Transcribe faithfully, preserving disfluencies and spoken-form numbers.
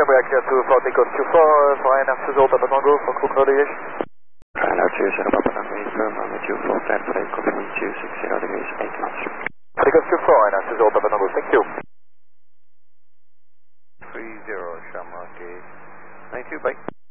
we are clear to for takeoff Q four, for I N R two zero Papa Tango, for crew clear deviation. Hello, two zero Papa Tango, confirm on the Q four, clear for takeoff wind two six zero degrees, eight knots. Takeoff Q four, I N R two zero Papa Tango, thank you. three zero Shamrock eight nine two, bye.